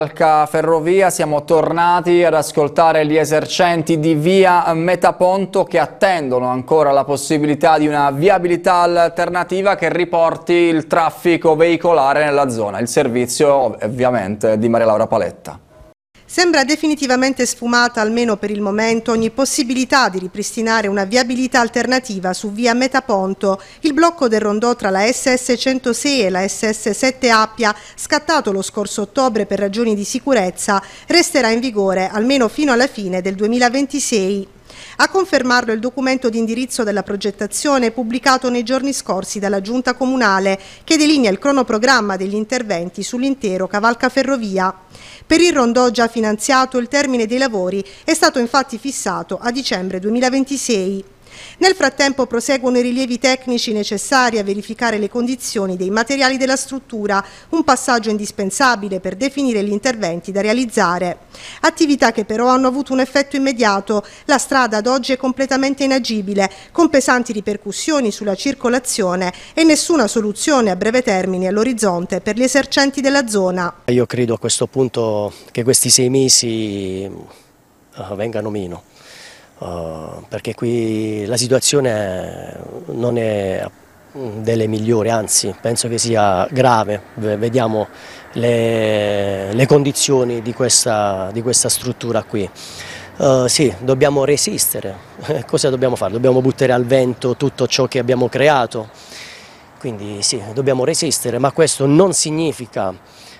Ferrovia, siamo tornati ad ascoltare gli esercenti di via Metaponto che attendono ancora la possibilità di una viabilità alternativa che riporti il traffico veicolare nella zona. Il servizio ovviamente di Maria Laura Paletta. Sembra definitivamente sfumata, almeno per il momento, ogni possibilità di ripristinare una viabilità alternativa su via Metaponto. Il blocco del rondò tra la SS 106 e la SS 7 Appia, scattato lo scorso ottobre per ragioni di sicurezza, resterà in vigore almeno fino alla fine del 2026. A confermarlo il documento di indirizzo della progettazione pubblicato nei giorni scorsi dalla Giunta Comunale, che delinea il cronoprogramma degli interventi sull'intero cavalcaferrovia. Per il rondò già finanziato il termine dei lavori è stato infatti fissato a dicembre 2026. Nel frattempo proseguono i rilievi tecnici necessari a verificare le condizioni dei materiali della struttura, un passaggio indispensabile per definire gli interventi da realizzare. Attività che però hanno avuto un effetto immediato. La strada ad oggi è completamente inagibile, con pesanti ripercussioni sulla circolazione e nessuna soluzione a breve termine all'orizzonte per gli esercenti della zona. Io credo a questo punto che questi 6 mesi vengano meno. Perché qui la situazione non è delle migliori, anzi penso che sia grave. Vediamo le condizioni di questa struttura qui. Sì, dobbiamo resistere. Cosa dobbiamo fare? Dobbiamo buttare al vento tutto ciò che abbiamo creato, quindi sì, dobbiamo resistere, ma questo non significa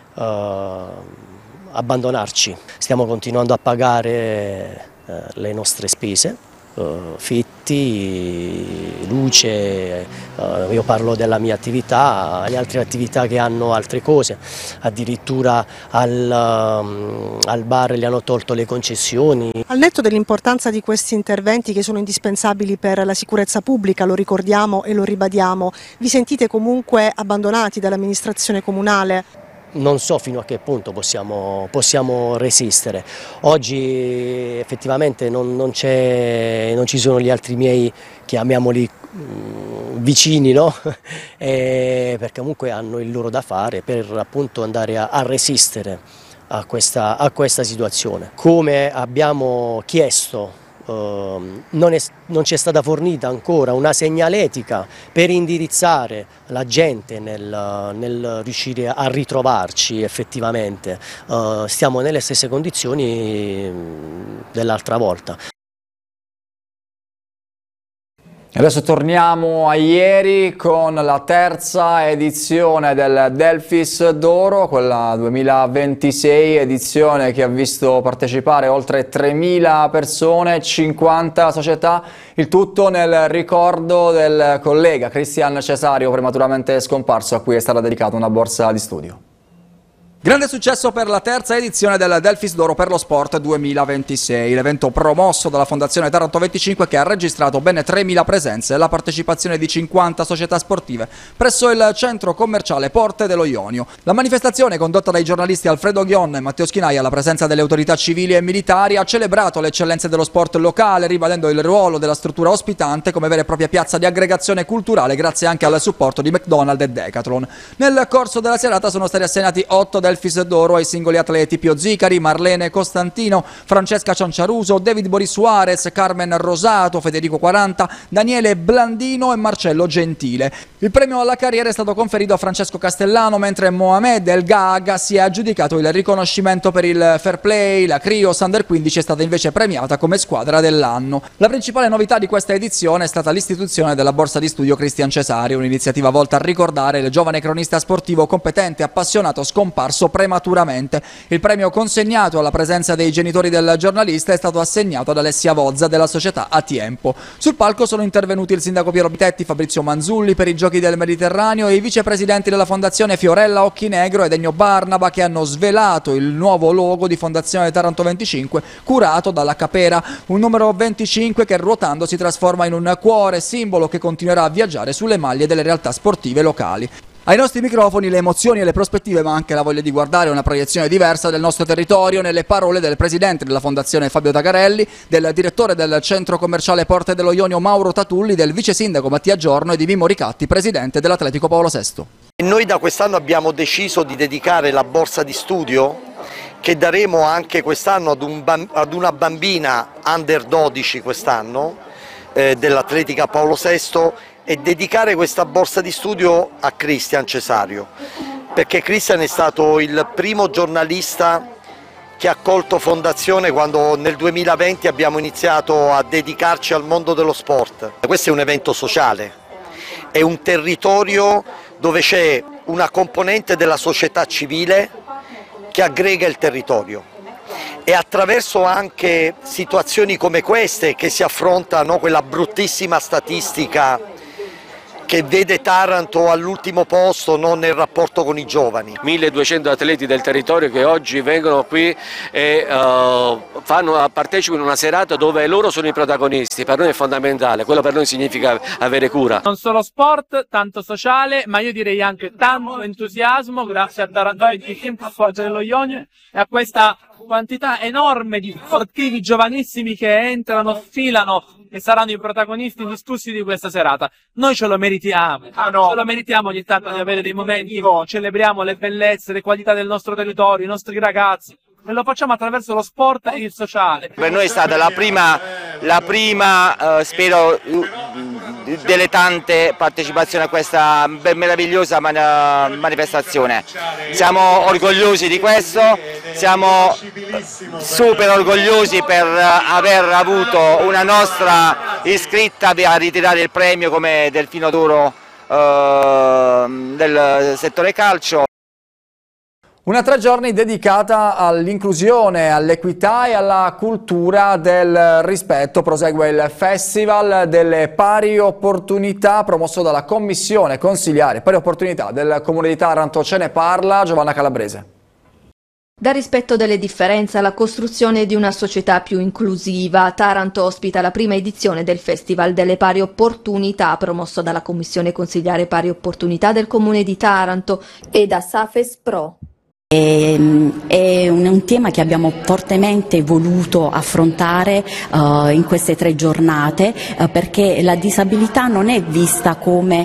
abbandonarci. Stiamo continuando a pagare le nostre spese, fitti, luce, io parlo della mia attività, le altre attività che hanno altre cose, addirittura al bar gli hanno tolto le concessioni. Al netto dell'importanza di questi interventi che sono indispensabili per la sicurezza pubblica, lo ricordiamo e lo ribadiamo, vi sentite comunque abbandonati dall'amministrazione comunale? Non so fino a che punto possiamo resistere. Oggi effettivamente non ci sono gli altri miei, chiamiamoli vicini, no? Perché comunque hanno il loro da fare per appunto andare a resistere a questa situazione. Come abbiamo chiesto, non ci è stata fornita ancora una segnaletica per indirizzare la gente nel riuscire a ritrovarci effettivamente. Stiamo nelle stesse condizioni dell'altra volta. Adesso torniamo a ieri con la terza edizione del Delfis d'Oro, quella 2026, edizione che ha visto partecipare oltre 3.000 persone, 50 società, il tutto nel ricordo del collega Cristian Cesario, prematuramente scomparso, a cui è stata dedicata una borsa di studio. Grande successo per la terza edizione del Delfis d'Oro per lo Sport 2026, l'evento promosso dalla Fondazione Taranto 25 che ha registrato ben 3.000 presenze e la partecipazione di 50 società sportive presso il centro commerciale Porte dello Ionio. La manifestazione, condotta dai giornalisti Alfredo Ghion e Matteo Schinaia alla presenza delle autorità civili e militari, ha celebrato le eccellenze dello sport locale, ribadendo il ruolo della struttura ospitante come vera e propria piazza di aggregazione culturale, grazie anche al supporto di McDonald's e Decathlon. Nel corso della serata sono stati assegnati 8 Delfis d'Oro ai singoli atleti: Pio Zicari, Marlene Costantino, Francesca Cianciaruso, David Boris Suarez, Carmen Rosato, Federico 40, Daniele Blandino e Marcello Gentile. Il premio alla carriera è stato conferito a Francesco Castellano, mentre Mohamed El Gaaga si è aggiudicato il riconoscimento per il fair play. La Crios Under 15 è stata invece premiata come squadra dell'anno. La principale novità di questa edizione è stata l'istituzione della borsa di studio Cristian Cesario, un'iniziativa volta a ricordare il giovane cronista sportivo competente e appassionato scomparso prematuramente. Il premio consegnato alla presenza dei genitori del giornalista è stato assegnato ad Alessia Vozza della società A Tiempo. Sul palco sono intervenuti il sindaco Piero Bitetti, Fabrizio Manzulli per i Giochi del Mediterraneo e i vicepresidenti della fondazione Fiorella Occhinegro ed Ennio Barnaba, che hanno svelato il nuovo logo di Fondazione Taranto 25 curato dalla Capera, un numero 25 che ruotando si trasforma in un cuore, simbolo che continuerà a viaggiare sulle maglie delle realtà sportive locali. Ai nostri microfoni le emozioni e le prospettive, ma anche la voglia di guardare una proiezione diversa del nostro territorio nelle parole del presidente della Fondazione Fabio Tagarelli, del direttore del centro commerciale Porte dello Ionio Mauro Tatulli, del vice sindaco Mattia Giorno e di Mimmo Ricatti, presidente dell'Atletico Paolo VI. Noi da quest'anno abbiamo deciso di dedicare la borsa di studio che daremo anche quest'anno ad una bambina under 12 quest'anno dell'Atletica Paolo VI, e dedicare questa borsa di studio a Cristian Cesario, perché Cristian è stato il primo giornalista che ha colto fondazione quando nel 2020 abbiamo iniziato a dedicarci al mondo dello sport. Questo è un evento sociale, è un territorio dove c'è una componente della società civile che aggrega il territorio, e attraverso anche situazioni come queste che si affrontano quella bruttissima statistica che vede Taranto all'ultimo posto, non nel rapporto con i giovani. 1200 atleti del territorio che oggi vengono qui e partecipano a una serata dove loro sono i protagonisti. Per noi è fondamentale, quello per noi significa avere cura. Non solo sport, tanto sociale, ma io direi anche tanto entusiasmo, grazie a Taranto e di Team Forza dello Ionio e a questa quantità enorme di sportivi giovanissimi che entrano, sfilano e saranno i protagonisti indiscussi di questa serata. Noi ce lo meritiamo, ce lo meritiamo ogni tanto di avere dei momenti, celebriamo le bellezze, le qualità del nostro territorio, i nostri ragazzi, e lo facciamo attraverso lo sport e il sociale. Per noi è stata la prima spero, delle tante partecipazioni a questa meravigliosa manifestazione. Siamo orgogliosi di questo, siamo super orgogliosi per aver avuto una nostra iscritta a ritirare il premio come Delfino d'Oro del settore calcio. Una 3 giorni dedicata all'inclusione, all'equità e alla cultura del rispetto. Prosegue il Festival delle Pari Opportunità promosso dalla Commissione Consiliare Pari Opportunità del Comune di Taranto. Ce ne parla Giovanna Calabrese. Dal rispetto delle differenze alla costruzione di una società più inclusiva, Taranto ospita la prima edizione del Festival delle Pari Opportunità promosso dalla Commissione Consiliare Pari Opportunità del Comune di Taranto e da Safes Pro. È un tema che abbiamo fortemente voluto affrontare in queste 3 giornate perché la disabilità non è vista come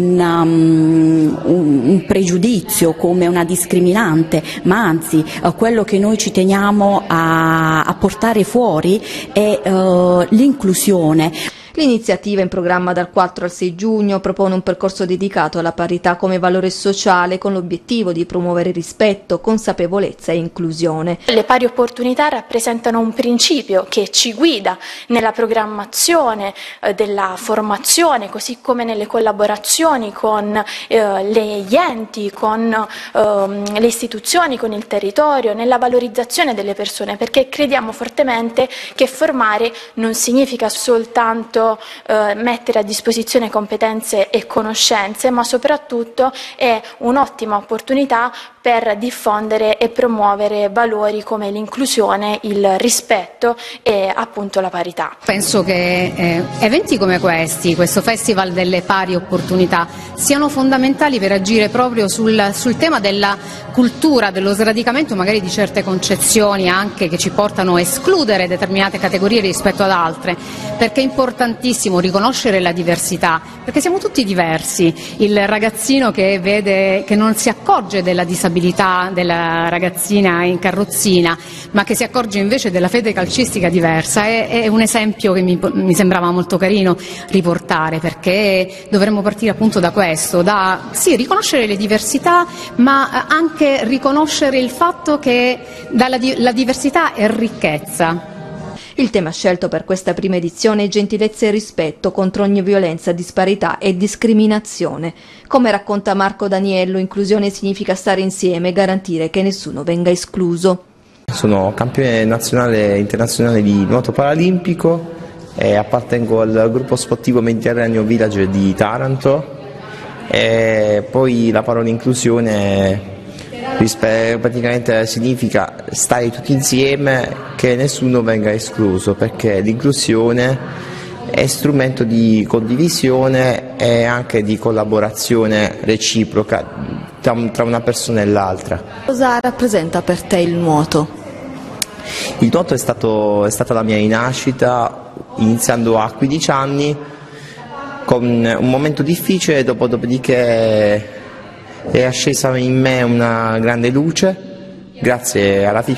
un pregiudizio, come una discriminante, ma anzi quello che noi ci teniamo a portare fuori è l'inclusione. L'iniziativa, in programma dal 4 al 6 giugno, propone un percorso dedicato alla parità come valore sociale con l'obiettivo di promuovere rispetto, consapevolezza e inclusione. Le pari opportunità rappresentano un principio che ci guida nella programmazione della formazione, così come nelle collaborazioni con gli enti, con le istituzioni, con il territorio, nella valorizzazione delle persone, perché crediamo fortemente che formare non significa soltanto mettere a disposizione competenze e conoscenze, ma soprattutto è un'ottima opportunità per diffondere e promuovere valori come l'inclusione, il rispetto e appunto la parità. Penso che eventi come questo Festival delle Pari Opportunità, siano fondamentali per agire proprio sul tema della cultura, dello sradicamento magari di certe concezioni anche che ci portano a escludere determinate categorie rispetto ad altre, perché è importantissimo riconoscere la diversità, perché siamo tutti diversi. Il ragazzino che non si accorge della disabilità della ragazzina in carrozzina, ma che si accorge invece della fede calcistica diversa, è un esempio che mi sembrava molto carino riportare, perché dovremmo partire appunto da questo, da sì, riconoscere le diversità, ma anche riconoscere il fatto che la diversità è ricchezza. Il tema scelto per questa prima edizione è gentilezza e rispetto contro ogni violenza, disparità e discriminazione. Come racconta Marco Daniello, inclusione significa stare insieme e garantire che nessuno venga escluso. Sono campione nazionale e internazionale di nuoto paralimpico e appartengo al gruppo sportivo Mediterraneo Village di Taranto. E poi la parola inclusione praticamente significa stare tutti insieme, che nessuno venga escluso, perché l'inclusione è strumento di condivisione e anche di collaborazione reciproca tra una persona e l'altra. Cosa rappresenta per te il nuoto? Il nuoto è stata la mia rinascita, iniziando a 15 anni, con un momento difficile, dopodiché è ascesa in me una grande luce, grazie alla